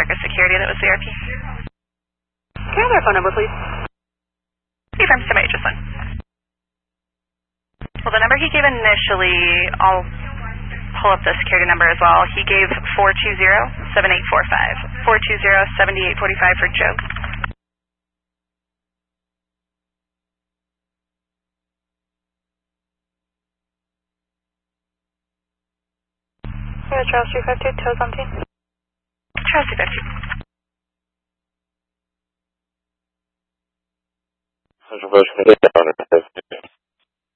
Marcus Security, that was CRP. Can I have their phone number, please? Affirm, somebody just one. Well, the number he gave initially, I'll pull up the security number as well. He gave 420-7845. 420-7845 for Joe. Yeah, Charles 352, toes on team. Charles 352. Central Bush, can I get down?